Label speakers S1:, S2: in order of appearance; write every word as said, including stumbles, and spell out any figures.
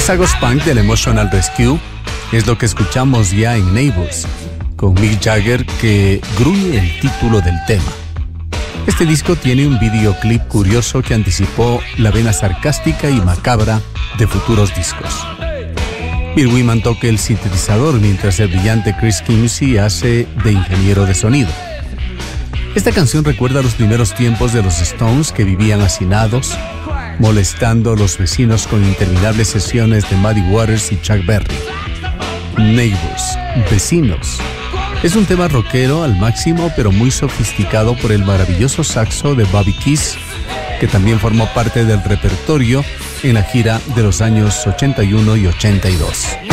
S1: Post-punk del Emotional Rescue es lo que escuchamos ya en Neighbors, con Mick Jagger, que gruñe el título del tema. Este disco tiene un videoclip curioso que anticipó la vena sarcástica y macabra de futuros discos. Bill Wyman toca el sintetizador mientras el brillante Chris Kimsey hace de ingeniero de sonido. Esta canción recuerda los primeros tiempos de los Stones, que vivían hacinados, molestando a los vecinos con interminables sesiones de Muddy Waters y Chuck Berry. Neighbors, vecinos. Es un tema rockero al máximo, pero muy sofisticado por el maravilloso saxo de Bobby Keys, que también formó parte del repertorio en la gira de los años ochenta y uno y ochenta y dos.